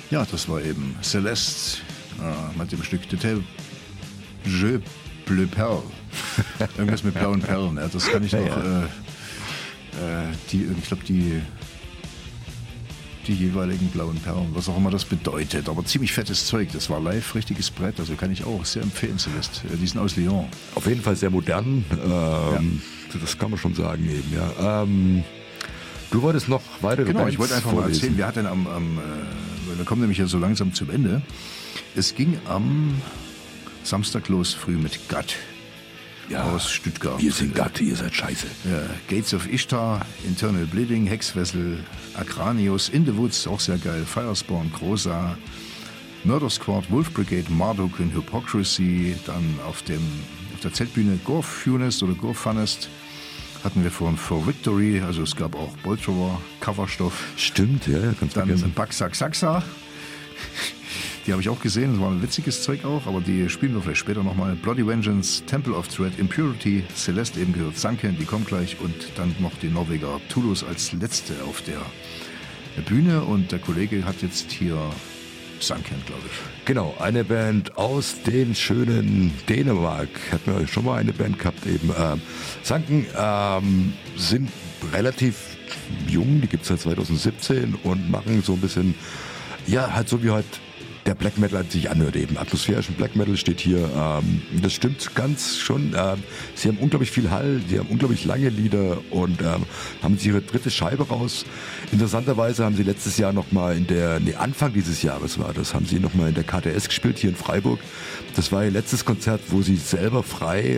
Ja, das war eben Celeste mit dem Stück De Jeu Bleu Perle. Irgendwas mit blauen Perlen, ja, das kann ich noch. Ja. Ich glaube, die jeweiligen blauen Perlen, was auch immer das bedeutet. Aber ziemlich fettes Zeug, das war live richtiges Brett, also kann ich auch sehr empfehlen, Celeste. Die sind aus Lyon. Auf jeden Fall sehr modern, das kann man schon sagen eben, ja. Du wolltest noch weitere Genau, Bands ich wollte einfach mal erzählen, wir hatten wir kommen nämlich ja so langsam zum Ende. Es ging am Samstag los früh mit Gatt. Ja, aus Stuttgart. Wir sind Gatt, ihr seid scheiße. Ja, Gates of Ishtar, Internal Bleeding, Hexvessel, Acranius, In the Woods, auch sehr geil, Firespawn, Groza, Murder Squad, Wolf Brigade, Marduk und Hypocrisy. Dann auf der Zeltbühne Gore Funest oder Gore Funest hatten wir vorhin For Victory, also es gab auch Boltrower, Coverstoff. Stimmt, ja, ganz vergessen. Dann Baksak Saxa. Die habe ich auch gesehen, das war ein witziges Zeug auch, aber die spielen wir vielleicht später nochmal. Bloody Vengeance, Temple of Dread, Impurity, Celeste eben gehört, Sunken, die kommt gleich und dann noch die Norweger Toulouse als letzte auf der Bühne und der Kollege hat jetzt hier Sunken, glaube ich. Genau, eine Band aus dem schönen Dänemark. Hatten wir schon mal eine Band gehabt eben. Sunken sind relativ jung, die gibt es seit 2017 und machen so ein bisschen, ja, halt so wie halt der Black Metal sich anhört eben. Atmosphärischen Black Metal steht hier. Das stimmt ganz schon. Sie haben unglaublich viel Hall, sie haben unglaublich lange Lieder und haben sie ihre dritte Scheibe raus. Interessanterweise haben sie letztes Jahr nochmal Anfang dieses Jahres war das, haben sie nochmal in der KTS gespielt hier in Freiburg. Das war ihr letztes Konzert, wo sie selber frei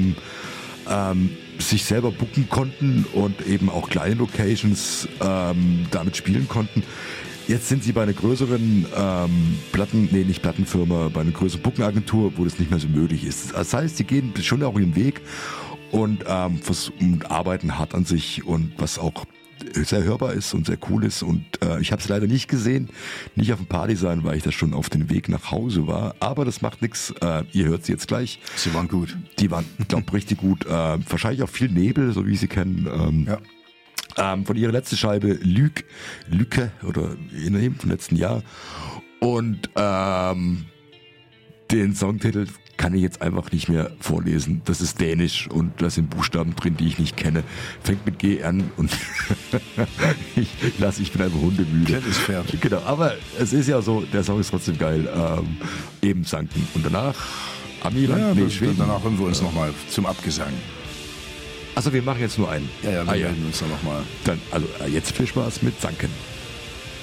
sich selber booken konnten und eben auch kleine Locations damit spielen konnten. Jetzt sind sie bei einer größeren Plattenfirma, bei einer größeren Booking-Agentur, wo das nicht mehr so möglich ist. Das heißt, sie gehen schon auch ihren Weg und arbeiten hart an sich und was auch sehr hörbar ist und sehr cool ist. Und ich habe es leider nicht gesehen, nicht auf dem Party sein, weil ich da schon auf dem Weg nach Hause war. Aber das macht nichts. Ihr hört sie jetzt gleich. Sie waren gut. Die waren, glaube ich, richtig gut. Wahrscheinlich auch viel Nebel, so wie ich sie kennen. Ja. Von ihrer letzten Scheibe Lücke oder vom letzten Jahr und den Songtitel kann ich jetzt einfach nicht mehr vorlesen. Das ist Dänisch und da sind Buchstaben drin, die ich nicht kenne. Fängt mit G an und ich bin einfach hundemüde. Kleines Pferd. Genau, aber es ist ja so, der Song ist trotzdem geil. Eben Sunken. Und danach Amiland, Schweden. Danach hören wir uns nochmal zum Abgesang. Also wir machen jetzt nur einen. Ja, wir melden uns dann nochmal. Dann, also jetzt viel Spaß mit Sunken.